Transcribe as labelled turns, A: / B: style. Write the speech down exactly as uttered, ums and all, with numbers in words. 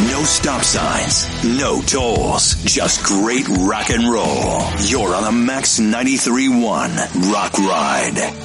A: No stop signs, no tolls, just great rock and roll. You're on the Max ninety-three point one Rock Ride.